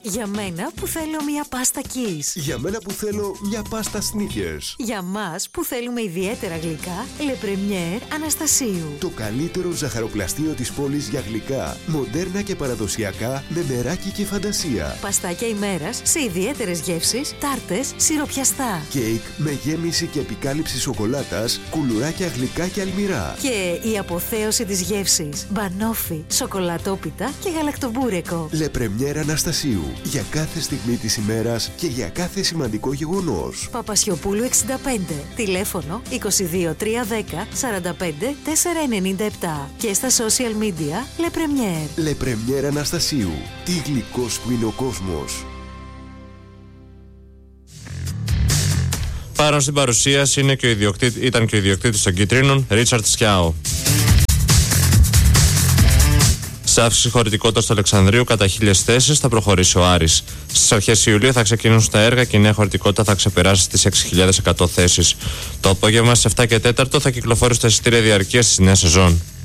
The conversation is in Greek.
Για μένα που θέλω μια πάστα Kiss. Για μένα που θέλω μια πάστα Snickers. Για μας που θέλουμε ιδιαίτερα γλυκά, Le Premier Αναστασίου. Το καλύτερο ζαχαροπλαστείο της πόλης για γλυκά, μοντέρνα και παραδοσιακά, με μεράκι και φαντασία. Παστάκια ημέρας σε ιδιαίτερες γεύσεις, τάρτες, σιροπιαστά. Κέικ με γέμιση και επικάλυψη σοκολάτας, κουλουράκια γλυκά και αλμυρά. Και η αποθέωση της γεύσης, μπανόφι, σοκολατόπιτα και γαλακτομπούρεκο. Le Premier Αναστασίου. Για κάθε στιγμή της ημέρας και για κάθε σημαντικό γεγονός. Παπασιοπούλου 65. Τηλέφωνο 22 310 45 497. Και στα social media Le Premier. Le Premier Αναστασίου. Τι γλυκός που είναι ο κόσμος. Πάνω στην παρουσίαση ήταν και ο ιδιοκτήτης των κίτρινων, Ρίτσαρντ Σκιάου. Σε αύξηση χωρητικότητας του Αλεξανδρείου κατά 1.000 θέσεις θα προχωρήσει ο Άρης. Στις αρχές Ιουλίου θα ξεκινήσουν τα έργα και η νέα χωρητικότητα θα ξεπεράσει τις 6.100 θέσεις. Το απόγευμα στις 7 και 4 θα κυκλοφορήσουν τα εισιτήρια διαρκείας της νέας σεζόν.